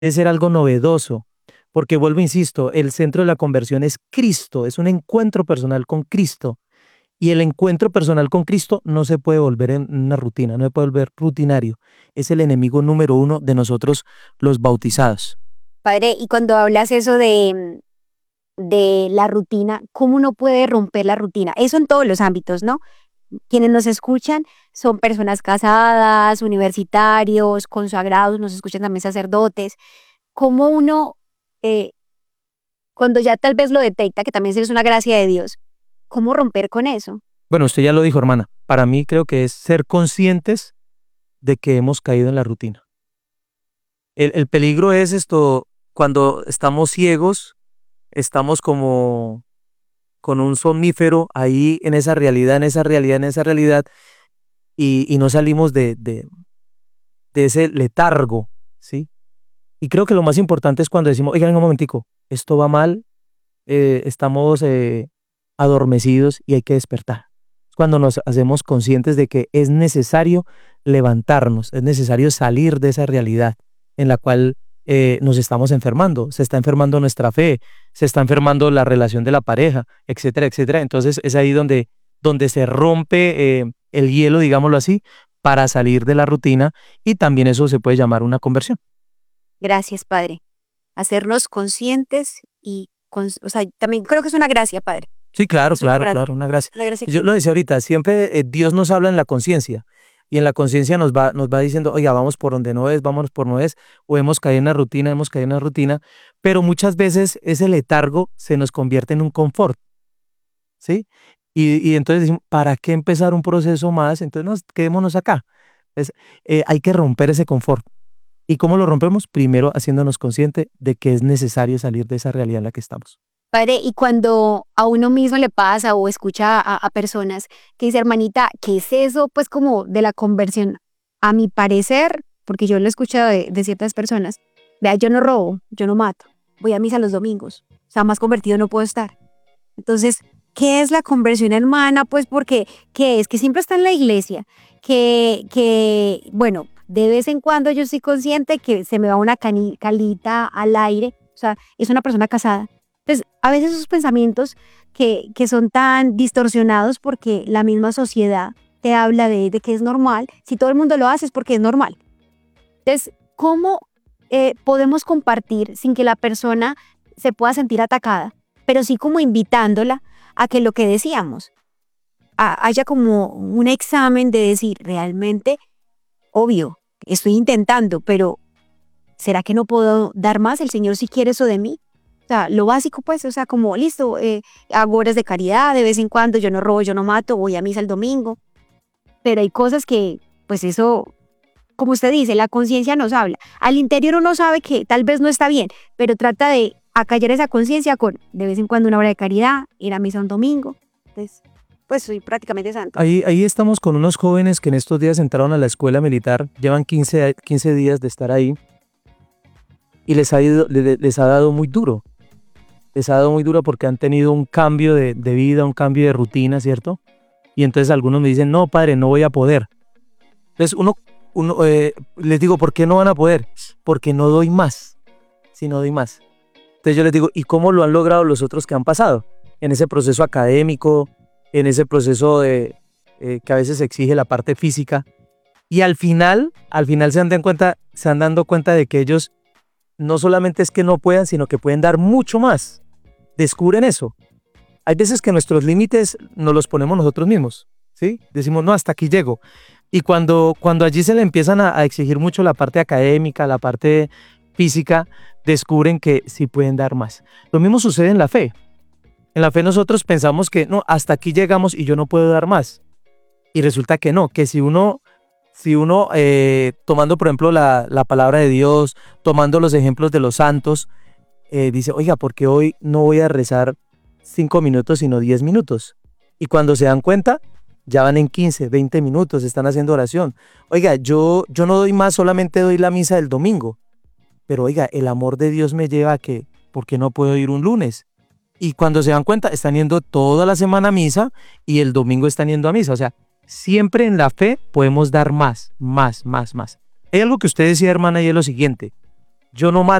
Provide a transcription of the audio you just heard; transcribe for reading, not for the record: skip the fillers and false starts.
debe ser algo novedoso, porque vuelvo, insisto, el centro de la conversión es Cristo, es un encuentro personal con Cristo. Y el encuentro personal con Cristo no se puede volver en una rutina, no se puede volver rutinario. Es el enemigo número uno de nosotros los bautizados. Padre, y cuando hablas eso de la rutina, ¿cómo uno puede romper la rutina? Eso en todos los ámbitos, ¿no? Quienes nos escuchan son personas casadas, universitarios, consagrados, nos escuchan también sacerdotes. ¿Cómo uno, eh, cuando ya tal vez lo detecta, que también es una gracia de Dios, cómo romper con eso? Bueno, usted ya lo dijo, hermana. Para mí creo que es ser conscientes de que hemos caído en la rutina. El peligro es esto, cuando estamos ciegos, estamos como con un somnífero ahí en esa realidad, en esa realidad, en esa realidad, y no salimos de ese letargo, ¿sí? Y creo que lo más importante es cuando decimos, oigan, un momentico, esto va mal, estamos adormecidos y hay que despertar. Cuando nos hacemos conscientes de que es necesario levantarnos, es necesario salir de esa realidad en la cual nos estamos enfermando, se está enfermando nuestra fe, se está enfermando la relación de la pareja, etcétera, etcétera. Entonces es ahí donde se rompe el hielo, digámoslo así, para salir de la rutina, y también eso se puede llamar una conversión. Gracias, Padre. Hacernos conscientes o sea, también creo que es una gracia, Padre. Sí, claro, Es una claro, gracia, claro, una gracia. una gracia Yo lo decía ahorita, siempre Dios nos habla en la conciencia, y en la conciencia nos va diciendo, oiga, vamos por donde no es, vámonos por no es, o hemos caído en la rutina, hemos caído en la rutina, pero muchas veces ese letargo se nos convierte en un confort, ¿sí? Y entonces decimos, ¿para qué empezar un proceso más? Entonces quedémonos acá. Hay que romper ese confort. ¿Y cómo lo rompemos? Primero haciéndonos consciente de que es necesario salir de esa realidad en la que estamos. Padre, y cuando a uno mismo le pasa o escucha a personas que dice, hermanita, ¿qué es eso? Pues como de la conversión. A mi parecer, porque yo lo he escuchado de ciertas personas, vea, yo no robo, yo no mato, voy a misa los domingos, o sea, más convertido no puedo estar. Entonces, ¿qué es la conversión, hermana? Pues porque, ¿qué es? Que siempre está en la iglesia, bueno, de vez en cuando yo soy consciente que se me va una calita al aire, o sea, es una persona casada. Entonces, a veces esos pensamientos que son tan distorsionados porque la misma sociedad te habla de que es normal, si todo el mundo lo hace es porque es normal. Entonces, ¿cómo podemos compartir sin que la persona se pueda sentir atacada, pero sí como invitándola a que lo que decíamos, haya como un examen de decir, realmente, obvio, estoy intentando, pero ¿será que no puedo dar más? El Señor sí quiere eso de mí. O sea, lo básico pues, o sea, como listo, hago horas de caridad de vez en cuando, yo no robo, yo no mato, voy a misa el domingo, pero hay cosas que, pues eso, como usted dice, la conciencia nos habla. Al interior uno sabe que tal vez no está bien, pero trata de acallar esa conciencia con de vez en cuando una hora de caridad, ir a misa un domingo. Entonces, pues soy prácticamente santo. Ahí estamos con unos jóvenes que en estos días entraron a la escuela militar, llevan 15 días de estar ahí, y les ha dado muy duro. Les ha dado muy duro porque han tenido un cambio de vida, un cambio de rutina, ¿cierto? Y entonces algunos me dicen, no, padre, no voy a poder. Entonces les digo, ¿por qué no van a poder? Porque no doy más, si no doy más. Entonces yo les digo, ¿y cómo lo han logrado los otros que han pasado? En ese proceso académico, en ese proceso que a veces exige la parte física. Y al final se han dado cuenta de que ellos no solamente es que no puedan, sino que pueden dar mucho más. Descubren eso. Hay veces que nuestros límites nos los ponemos nosotros mismos, ¿sí? Decimos, no, hasta aquí llego. Y cuando allí se le empiezan a exigir mucho la parte académica, la parte física, descubren que sí pueden dar más. Lo mismo sucede en la fe. En la fe nosotros pensamos que no, hasta aquí llegamos y yo no puedo dar más. Y resulta que no, que si uno tomando por ejemplo la palabra de Dios, tomando los ejemplos de los santos, dice, oiga, ¿por qué hoy no voy a rezar 5 minutos sino 10 minutos? Y cuando se dan cuenta, ya van en 15, 20 minutos, están haciendo oración. Oiga, yo no doy más, solamente doy la misa del domingo. Pero oiga, el amor de Dios me lleva a que, ¿por qué no puedo ir un lunes? Y cuando se dan cuenta, están yendo toda la semana a misa y el domingo están yendo a misa. O sea, siempre en la fe podemos dar más, más, más, más. Hay algo que usted decía, hermana, y es lo siguiente. yo no